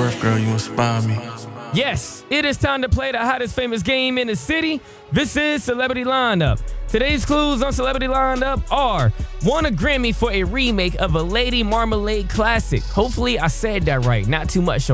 birth, girl, you inspire me. Yes, it is time to play the hottest famous game in the city. This is Celebrity Lineup. Today's clues on Celebrity Lineup are: won a Grammy for a remake of a Lady Marmalade classic. Hopefully I said that right, not too much.